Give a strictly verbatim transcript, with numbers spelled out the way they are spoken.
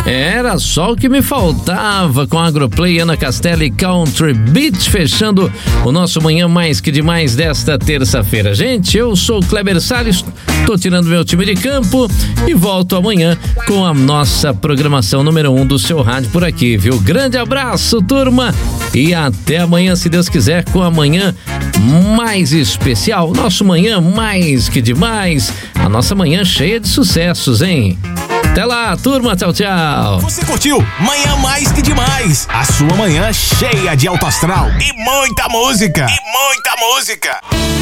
Era só o que me faltava com a Agroplay, Ana Castela e Country Beat, fechando o nosso Manhã Mais Que Demais desta terça-feira. Gente, eu sou o Kleber Salles, tô tirando meu time de campo e volto amanhã com a nossa programação número um do seu rádio por aqui, viu? Grande abraço, turma, e até amanhã, se Deus quiser, com a Manhã Mais especial, nosso Manhã Mais Que Demais, a nossa manhã cheia de sucessos, hein? Até lá, turma, tchau, tchau. Você curtiu Manhã Mais Que Demais, a sua manhã cheia de alto astral e muita música, e muita música.